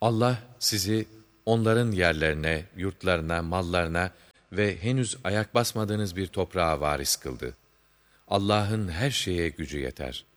Allah sizi onların yerlerine, yurtlarına, mallarına ve henüz ayak basmadığınız bir toprağa varis kıldı. Allah'ın her şeye gücü yeter.